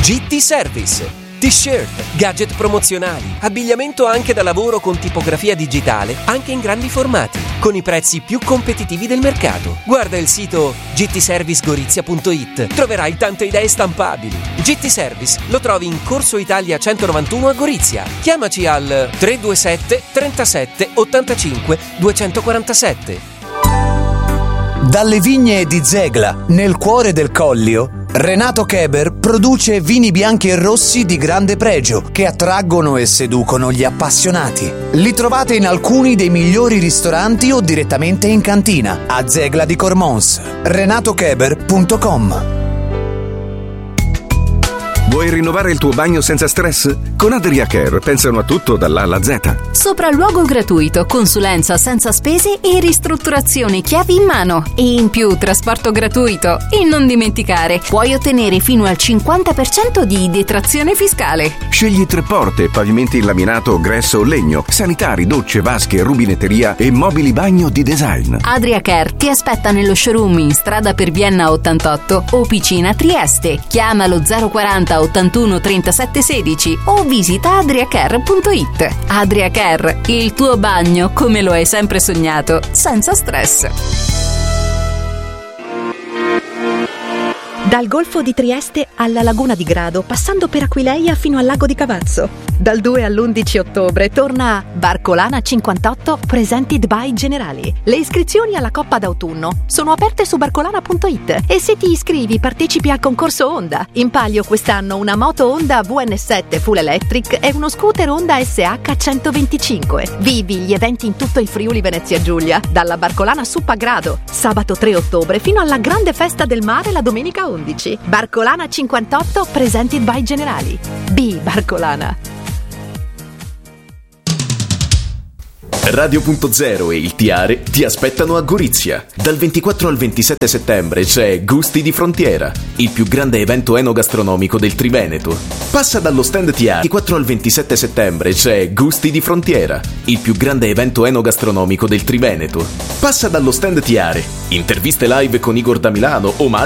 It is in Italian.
GT Service. T-shirt, gadget promozionali, abbigliamento anche da lavoro con tipografia digitale, anche in grandi formati, con i prezzi più competitivi del mercato. Guarda il sito gtservicegorizia.it, troverai tante idee stampabili. GT Service lo trovi in Corso Italia 191 a Gorizia. Chiamaci al 327 37 85 247. Dalle vigne di Zegla, nel cuore del Collio, Renato Keber produce vini bianchi e rossi di grande pregio che attraggono e seducono gli appassionati. Li trovate in alcuni dei migliori ristoranti o direttamente in cantina a Zegla di Cormons. renatokeber.com. Vuoi rinnovare il tuo bagno senza stress? Con Adria Care pensano a tutto dall'A alla Z. Sopralluogo gratuito, consulenza senza spese e ristrutturazioni chiavi in mano. E in più trasporto gratuito. E non dimenticare, puoi ottenere fino al 50% di detrazione fiscale. Scegli 3 porte, pavimenti in laminato, gresso o legno, sanitari, docce, vasche, rubinetteria e mobili bagno di design. Adria Care ti aspetta nello showroom in strada per Vienna 88 o Picina Trieste. Chiamalo 040 81 37 16 o visita adriacare.it. Adria Care, il tuo bagno come lo hai sempre sognato, senza stress. Dal Golfo di Trieste alla Laguna di Grado, passando per Aquileia fino al Lago di Cavazzo. Dal 2 all'11 ottobre torna Barcolana 58 Presented by Generali. Le iscrizioni alla Coppa d'autunno sono aperte su barcolana.it e se ti iscrivi partecipi al concorso Honda. In palio quest'anno una moto Honda VN7 Full Electric e uno scooter Honda SH 125. Vivi gli eventi in tutto il Friuli Venezia Giulia, dalla Barcolana Sup a Grado, sabato 3 ottobre fino alla grande festa del mare la domenica 11. Barcolana 58 Presented by Generali. B Barcolana. Radio.0 e il Tiare ti aspettano a Gorizia. Dal 24 al 27 settembre c'è Gusti di Frontiera, il più grande evento enogastronomico del Triveneto. Passa dallo stand Tiare. 24 al 27 settembre c'è Gusti di Frontiera, il più grande evento enogastronomico del Triveneto. Passa dallo stand Tiare. Interviste live con Igor da Milano, omaggio